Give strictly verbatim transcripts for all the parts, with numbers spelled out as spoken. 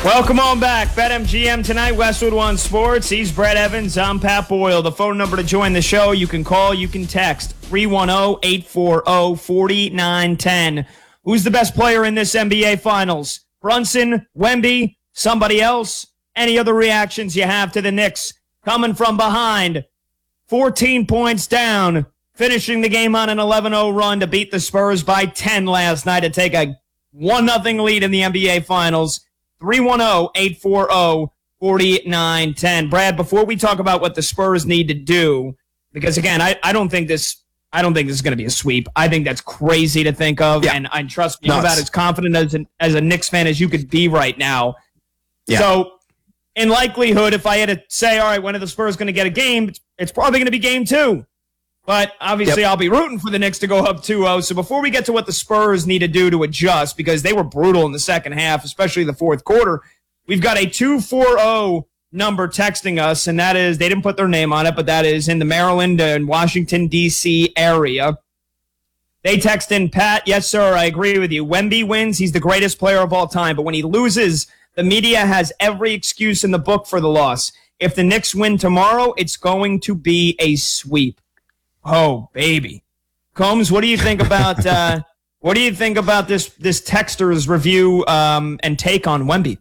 Welcome on back. BetMGM tonight, Westwood One Sports. He's Brett Evans. I'm Pat Boyle. The phone number to join the show, you can call, you can text three one zero, eight four zero, four nine one zero. Who's the best player in this N B A Finals? Brunson, Wemby, somebody else? Any other reactions you have to the Knicks coming from behind? fourteen points down, finishing the game on an eleven oh run to beat the Spurs by ten last night to take a one nothing lead in the N B A Finals. three one zero, eight four zero, four nine one zero. Brad, before we talk about what the Spurs need to do, because again, I, I don't think this I don't think this is going to be a sweep. I think that's crazy to think of, yeah. and I trust me, I'm about as confident as an, as a Knicks fan as you could be right now. Yeah. So, in likelihood, if I had to say, all right, when are the Spurs going to get a game, it's probably going to be game two. But obviously, yep. I'll be rooting for the Knicks to go up two oh. So before we get to what the Spurs need to do to adjust, because they were brutal in the second half, especially the fourth quarter, we've got a two four zero number texting us, and that is, they didn't put their name on it, but that is in the Maryland and Washington, D C area. They text in, Pat, yes, sir, I agree with you. Wemby wins, he's the greatest player of all time. But when he loses, the media has every excuse in the book for the loss. If the Knicks win tomorrow, it's going to be a sweep. Oh, baby. Combs, what do you think about uh, what do you think about this this texter's review um, and take on Wemby?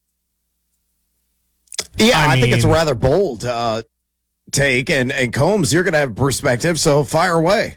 Yeah, I, I mean, think it's a rather bold uh, take, and, and Combs, you're going to have perspective, so fire away.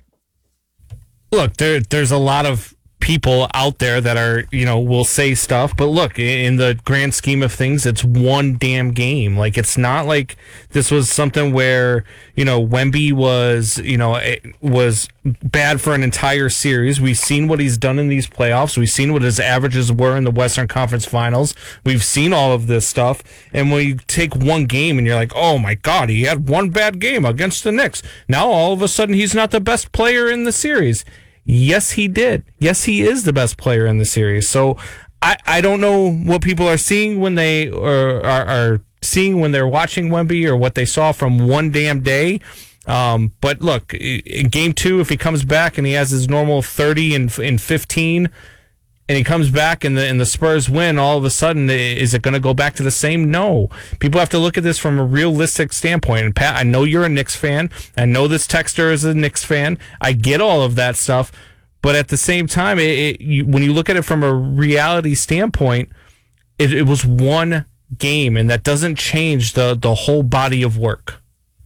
Look, there there's a lot of people out there that are, you know, will say stuff, but look, in the grand scheme of things, it's one damn game. Like, it's not like this was something where, you know, Wemby was, you know, was bad for an entire series. We've seen what he's done in these playoffs. We've seen what his averages were in the Western Conference Finals. We've seen all of this stuff. And when you take one game and you're like, oh my God, he had one bad game against the Knicks. Now all of a sudden he's not the best player in the series. Yes, he did. Yes, he is the best player in the series. So I, I don't know what people are seeing when they or are, are seeing when they're watching Wemby, or what they saw from one damn day. Um, but look, in game two, if he comes back and he has his normal thirty and in fifteen, and he comes back and the and the Spurs win, all of a sudden, is it going to go back to the same? No. People have to look at this from a realistic standpoint. And Pat, I know you're a Knicks fan. I know this texter is a Knicks fan. I get all of that stuff. But at the same time, it, it, you, when you look at it from a reality standpoint, it, it was one game, and that doesn't change the, the whole body of work.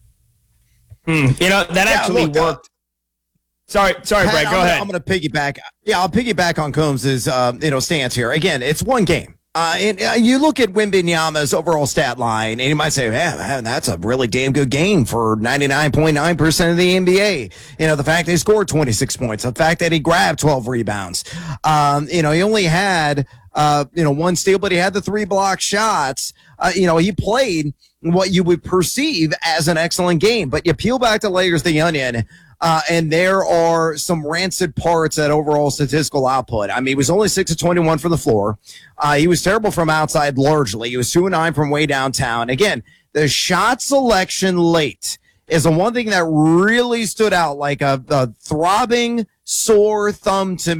Mm. You know, that yeah, actually look, worked. Uh, Sorry, sorry, Pat, Brad, go I'm ahead. Gonna, I'm going to piggyback. Yeah, I'll piggyback on Combs' uh, you know, stance here. Again, it's one game. Uh, and uh, you look at Wembanyama's overall stat line, and you might say, yeah, man, that's a really damn good game for ninety-nine point nine percent of the N B A. You know, the fact that he scored twenty-six points, the fact that he grabbed twelve rebounds. Um, you know, he only had, uh, you know, one steal, but he had the three block shots. Uh, you know, he played what you would perceive as an excellent game. But you peel back the layers of the onion, Uh, and there are some rancid parts at overall statistical output. I mean, he was only six of twenty-one from the floor. Uh, he was terrible from outside largely. He was two and nine from way downtown. Again, the shot selection late is the one thing that really stood out like a, a throbbing, sore thumb to me.